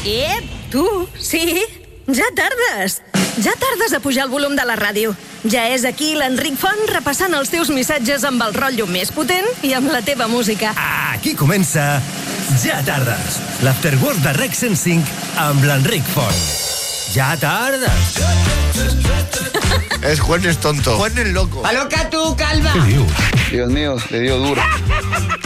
Tu, sí? Ja tardes. Ja tardes a pujar el volum de la ràdio. Ja és aquí l'Enric Font repassant els teus missatges amb el rotllo més potent i amb la teva música. Aquí comença Ja tardes, l'Afterwork de Rec 105 amb l'Enric Font. Ja tardes. Es Juan es tonto. Juan es loco. ¡A loca tú, calva! Què dius? Dios mío, le dio duro.